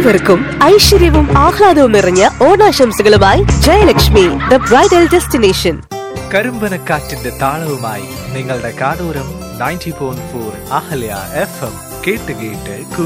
ഏവർക്കും ഐശ്വര്യവും ആഹ്ലാദവും നിറഞ്ഞ ഓണാശംസകളുമായി ജയലക്ഷ്മി ദ ബ്രൈഡൽ ഡെസ്റ്റിനേഷൻ. കരിമ്പനക്കാറ്റിന്റെ താളവുമായി നിങ്ങളുടെ കാതോരം 90.4 അഹല്യ FM കേട്ട്